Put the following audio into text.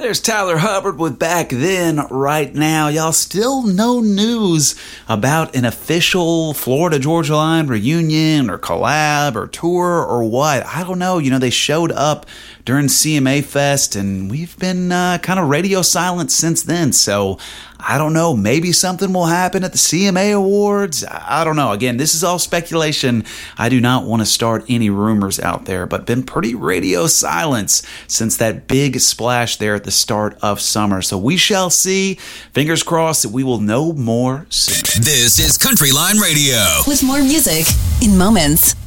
There's Tyler Hubbard with Back Then right now. Y'all, still no news about an official Florida Georgia Line reunion or collab or tour or what. I don't know. You know, they showed up during CMA Fest and we've been kind of radio silent since then. So I don't know. Maybe something will happen at the CMA Awards. I don't know. Again, this is all speculation. I do not want to start any rumors out there, but been pretty radio silence since that big splash there at the start of summer. So we shall see. Fingers crossed that we will know more soon. This is Country Line Radio. With more music in moments.